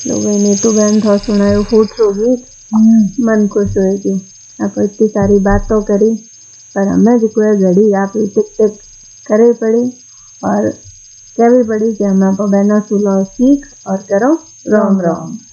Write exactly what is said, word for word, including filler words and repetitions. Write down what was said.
लो भाई नीतू बहन था सुनायो फूटरो गीत मन खुश हो गयो। आप इतनी सारी बातों करी पर हमें जो कोई घड़ी आप टिक टिक करे पड़ी और कहवी पड़ी कि हम आपको बहना सुलो सीख और करो राम राम।